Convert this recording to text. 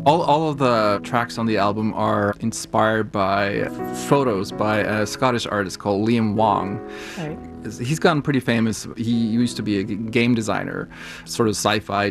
All of the tracks on the album are inspired by photos by a Scottish artist called Liam Wong. Right. He's gotten pretty famous. He used to be a game designer, sort of sci-fi